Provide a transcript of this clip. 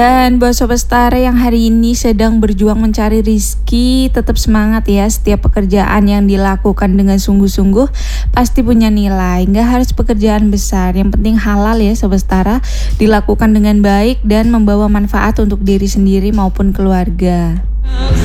Dan buat Sobat Setara yang hari ini sedang berjuang mencari rizki, tetap semangat ya. Setiap pekerjaan yang dilakukan dengan sungguh-sungguh pasti punya nilai. Nggak harus pekerjaan besar, yang penting halal ya Sobat Setara. Dilakukan dengan baik dan membawa manfaat untuk diri sendiri maupun keluarga.